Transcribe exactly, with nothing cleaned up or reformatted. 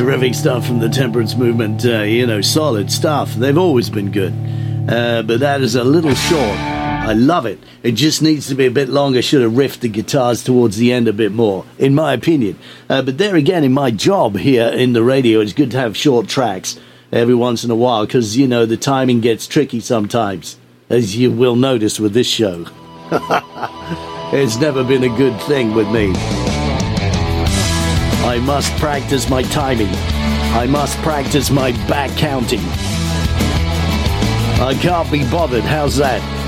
terrific stuff from the temperance movement. Uh, you know, solid stuff. They've always been good. Uh, but that is a little short. I love it. It just needs to be a bit longer. Should have riffed the guitars towards the end a bit more, in my opinion. Uh, but there again, in my job here in the radio, it's good to have short tracks every once in a while because, you know, the timing gets tricky sometimes, as you will notice with this show. It's never been a good thing with me. I must practice my timing. I must practice my back counting. I can't be bothered. How's that?